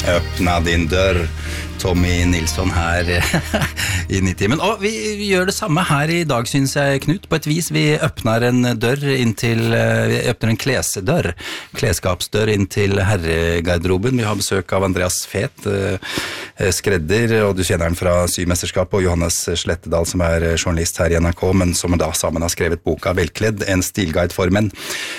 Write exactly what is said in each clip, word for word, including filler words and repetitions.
Öppna din dør. Tommy Nilsson her i Nitimen. Og vi, vi gjør det samme her i dag, synes jeg, Knut, på et vis. Vi åpner en dør inn til, vi åpner en klesdør, klesskapsdør inn til herregarderoben. Vi har besøk av Andreas Fet, skredder, og du kjenner han fra Symesterskapet, og Johannes Slettedal, som er journalist her i N R K, men som da sammen har skrevet boka Velkledd, en stilguide for menn.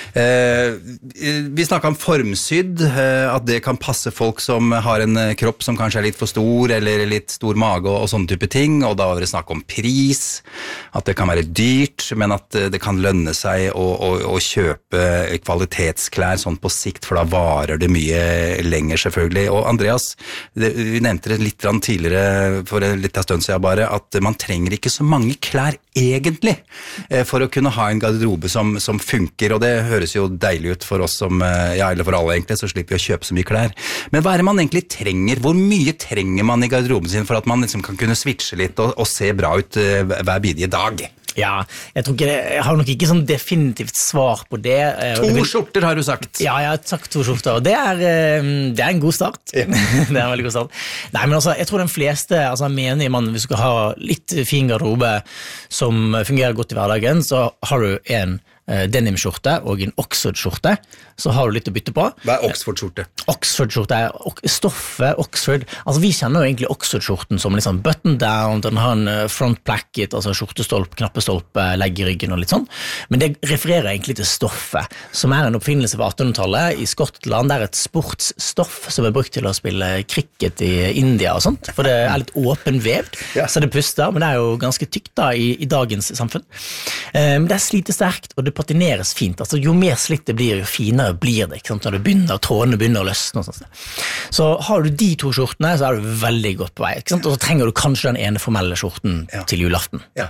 Vi snakket om formsydd, at det kan passe folk som har en kropp som kanskje er litt for stor, eller litt stor mage og, og sånne type ting, og da var det snakk om pris, at det kan være dyrt, men at det kan lønne seg å, å, å kjøpe kvalitetsklær sånn på sikt, for da varer det mye lenger selvfølgelig. Og Andreas, det, vi nevnte det litt tidligere for en litt av stund siden bare, at man trenger ikke så mange klær egentlig for å kunne ha en garderobe som, som funker, og det høres jo deilig ut for oss som, ja, eller for alle egentlig, så slipper vi å kjøpe så mye klær. Men hva er det man egentlig trenger? Hvor mye trenger man i garderoben sin for at man liksom kan kunne switche litt og, og se bra ut uh, hver bidige dag? Ja, jeg tror ikke det, jeg har nok ikke sånn definitivt svar på det. To vil, skjorter har du sagt. Ja, jeg har sagt to skjorter, og det er, det er en god start. Ja. Det er en veldig god start. Nei, men altså, jeg tror den fleste, altså mener man, hvis du skal ha litt fin garderobe som fungerer godt i hverdagen, så har du en denim-skjorte og en Oxford-skjorte, så har du litt å bytte på. Hva er Oxford-skjorte? Oxford-skjorte er stoffet, Oxford. Altså vi kjenner jo egentlig Oxford-skjorten som liksom button-down, den har en front placket, altså skjortestolp, knappestolp, legg i ryggen og litt sånn. Men det refererer egentlig til stoffet, som er en oppfinnelse på attenhundretallet i Skottland. Det er et sportsstoff som er brukt til å spille cricket i India og sånt, for det er litt åpenvevd, ja. Så det puster, men det er jo ganske tykt da i, i dagens samfunn. Men det er slitesterkt, og det patineres fint. Altså, jo mer slitt det blir, jo finere blir det, ikke sant? Når det begynner, trådene begynner å løsne og sånt. Så har du de to skjortene, så er du veldig godt på vei, ikke sant? Og så trenger du kanskje den ene formelle skjorten ja. Til julaften. Ja,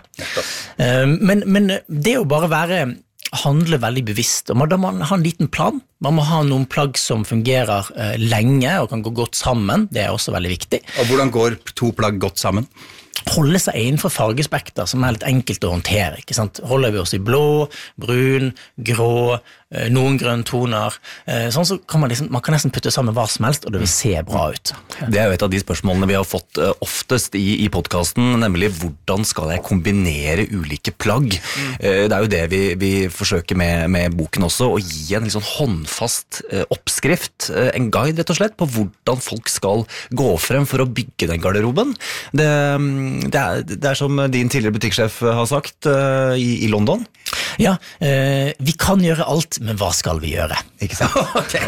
men, men det å bare være handle veldig bevisst, og man, da må man ha en liten plan. Man må ha noen plagg som fungerer uh, lenge og kan gå godt sammen. Det er også veldig viktig. Og hvordan går to plagg godt sammen? Holde seg innenfor fargespekter som er litt enkelt å håndtere, ikke sant? Holder vi oss i blå, brun, grå, noen grønne toner, sånn så kan man liksom, man kan nesten putte sammen hva som helst, og det vil se bra ut. Det er jo et av de spørsmålene vi har fått oftest i, i podcasten, nemlig hvordan skal jeg kombinere ulike plagg? Mm. Det er jo det vi, vi forsøker med, med boken også, å gi en litt sånn håndfast oppskrift, en guide rett og slett, på hvordan folk skal gå frem for å bygge den garderoben. Det Det er, det er som din tidligere butikksjef har sagt uh, i, i London. Ja, uh, vi kan gjøre alt, men hva skal vi gjøre? Ikke sant? Okay.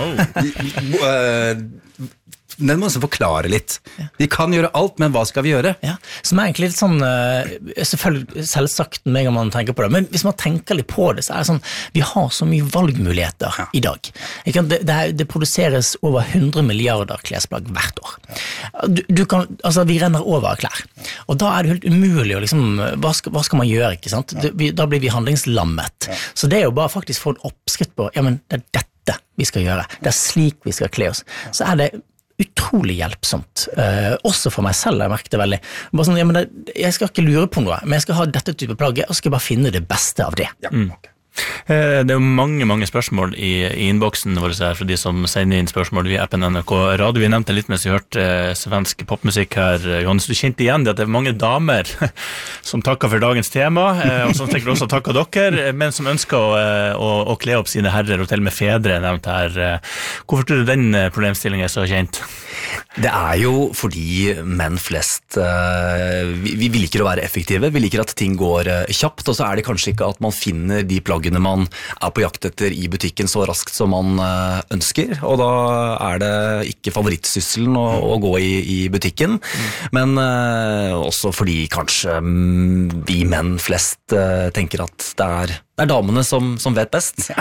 Oh. uh, Den må også forklare litt. Ja. Vi kan gjøre alt, men hva skal vi gjøre? Ja, som er egentlig litt sånn, selvfølgelig selvsagt med en gang man tenker på det, men hvis man tenker litt på det, så er det sånn, vi har så mye valgmuligheter ja. I dag. Det, det, det produseres over hundre milliarder klesplagg hvert år. Ja. Du, du kan, altså vi renner over av klær, og da er det helt umulig å liksom, hva skal, hva skal man gjøre, ikke sant? Ja. Det, da blir vi handlingslammet. Ja. Så det er jo bare faktisk få en oppskrift på, ja, men det er dette vi skal gjøre, det er slik vi skal kle oss. Så er det utrolig hjelpsomt, uh, også for meg selv, jeg merket det veldig. Bare sånn, ja, men det, jeg skal ikke lure på noe, men jeg skal ha dette type plagget, og så skal jeg bare finne det beste av det. Ja, mm. okay. Det er jo mange, mange spørsmål i, i innboksen vår her, for de som sender inn spørsmål via appen N R K Radio. Vi nevnte litt mens vi hørte eh, svensk popmusikk her. Johannes, du kjente igjen det at det er mange damer som takker for dagens tema, eh, og som tenker også takker dere, men som ønsker å, å, å kle opp sine herrer, og til og med fedre nevnt her. Hvorfor tror du den problemstillingen er så kjent? Det er jo fordi menn flest, eh, vi, vi liker å være effektive, vi liker at ting går eh, kjapt, og så er det kanskje ikke at man finner de plaggene man er på jakt etter i butikken så raskt som man ønsker, og da er det ikke favorittsysselen å, å gå i, i butikken, mm. men uh, også fordi kanskje um, vi menn flest uh, tenker at det er Det er damene som, som vet best. Ja.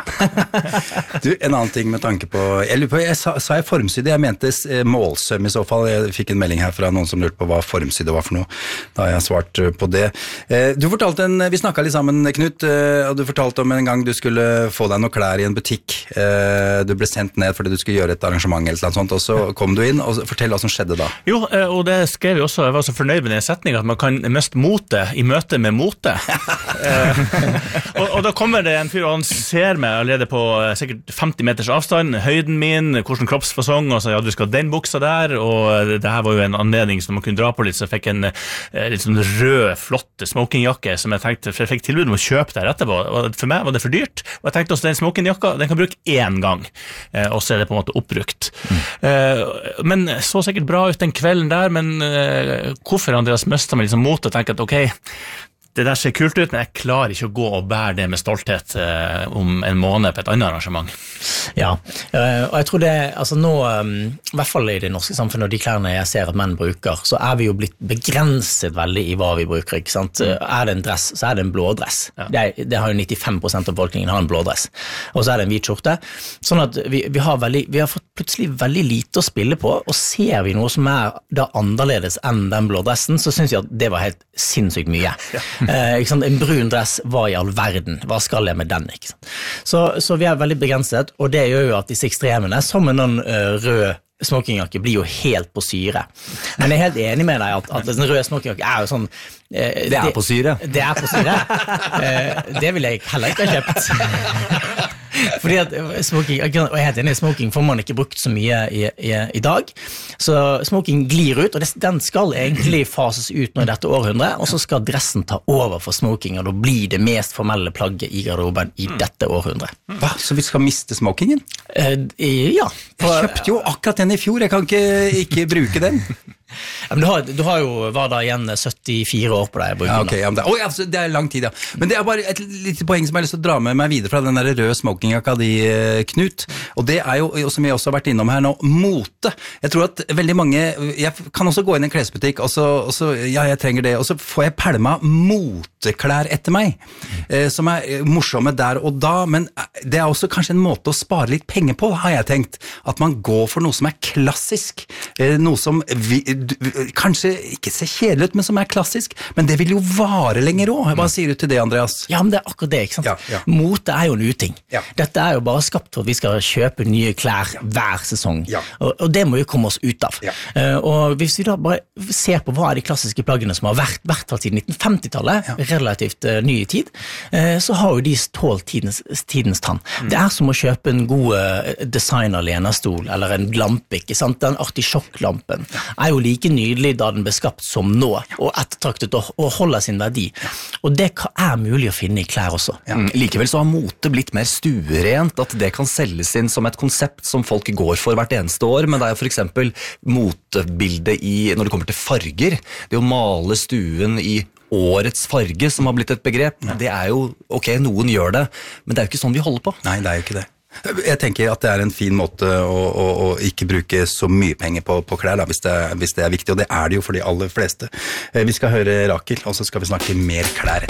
Du, en annen ting med tanke på, jeg lurer på, jeg sa, sa jeg formsydde, jeg mente målsøm i så fall. Jeg fikk en melding her fra noen som lurte på hva formsydde var for noe. Da har jeg svart på det. Du fortalte en, vi snakket litt sammen, Knut, og du fortalte om en gang du skulle få deg noen klær i en butikk. Du ble sendt ned fordi du skulle gjøre et arrangement eller noe sånt, og så kom du inn, og fortell hva som skjedde da. Jo, og det skrev jeg også, jeg var så fornøyd med den setningen, at man kan miste mote i møte med mote. og, og da kommer det en fyr, og han ser meg allerede på eh, sikkert femti meters avstand, høyden min, hvordan kroppsfasong, og så ja, du skal ha den buksa der, og det her var jo en anledning som man kunne dra på litt, så jeg fikk en eh, litt sånn rød, flott smokingjakke, som jeg tenkte, for jeg fikk tilbud om å kjøpe der etterpå, og for meg var det for dyrt, og jeg tenkte også den smokingjakka, den kan bruke én gang, eh, og så er det på en måte oppbrukt. Mm. Eh, men så sikkert bra ut den kvelden der, men eh, hvorfor Andreas møste meg liksom mot og tenkte at ok, det der ser kult ut, men jeg klarer ikke å gå og bære det med stolthet eh, om en måned på et annet arrangement. Ja, og jeg tror det, altså nå, i hvert fall i det norske samfunnet, og de klærne jeg ser at menn bruker, så er vi jo blitt begrenset veldig i hva vi bruker, ikke sant? Er det en dress, så er det en blå dress. Ja. Det, er, det har jo nittifem prosent av befolkningen har en blå dress, og så er det en hvit skjorte. Sånn at vi, vi, har veldig, vi har fått plutselig veldig lite å spille på, og ser vi noe som er da annerledes enn den blå dressen, så synes jeg at det var helt sinnssykt mye. Ja. Eh, ikke sant? En brun dress, hva i all verden? Hva skal jeg med den? Ikke sant? Så, så vi er veldig begrenset, og det gjør jo at disse ekstremene, som en uh, rød smokingjakke, blir jo helt på syre. Men jeg er helt enig med deg at, at en rød smokingjakke er jo sånn... Eh, det er det, på syre. Det er på syre. eh, det vil jeg heller ikke ha kjøpt. Fordi at smoking, og jeg er helt enig, smoking får man ikke brukt så mye i, i, i dag, så smoking glir ut, og det, den skal egentlig fases ut nå i dette århundret, og så skal dressen ta over for smoking, og da blir det mest formelle plagget i garderoben i dette århundret. Hva? Så vi skal miste smokingen? Eh, ja. For, jeg kjøpte jo akkurat den i fjor, jeg kan ikke, ikke bruke den. Ja, men du har, du har jo, hva da igjen, syttifire år på deg. Ja, okay, ja, det, oh, ja, det er lang tid, ja. Men det er bare et lite poeng som jeg har lyst til å dra med meg videre fra den der røde smokingjakka di, Knut. Og det er jo, som vi også har vært innom her nå, mote. Jeg tror at veldig mange, jeg kan også gå inn i en klesbutikk, og så, og så ja, jeg trenger det, og så får jeg pælma moteklær etter meg, eh, som er morsomme der og da, men det er også kanskje en måte å spare litt penger på, har jeg tenkt. At man går for noe som er klassisk, eh, noe som vi, kanskje ikke ser kjedelig ut, men som er klassisk, men det vil jo vare lenger også. Hva sier du til det, Andreas? Ja, men det er akkurat det, ikke sant? Ja, ja. Mote er jo en uting. Ja. Dette er jo bare skapt for at vi skal kjøpe nye klær hver sesong, ja. og, og det må jo komme oss ut av. Ja. Uh, og hvis vi da bare ser på hva er de klassiske plaggene som har vært, vært siden nitten femti-tallet, ja. relativt uh, nye tid, uh, så har jo de tålt tidens, tidens tann. Mm. Det er som å kjøpe en god uh, designer-lenestol, eller en lampe, ikke sant? Den artisjokklampen ja. er jo like nydelig da den ble skapt som nå, og ettertraktet å, å holde sin verdi. Og det er mulig å finne i klær også. Ja. Mm, likevel så har mote blitt mer stuerent, at det kan selges inn som et konsept som folk går for hvert eneste år, men det er jo for eksempel motebildet i, når det kommer til farger, det å male stuen i årets farge som har blitt et begrep, ja. det er jo, ok, noen gjør det, men det er jo ikke sånn vi holder på. Nei, det er jo ikke det. Jeg tenker at det er en fin måte å, å, å ikke bruke så mye penger på, på klær, da, hvis, det, hvis det er viktig, og det er det jo for de aller fleste. Vi skal høre Rakel, og så skal vi snakke mer klær.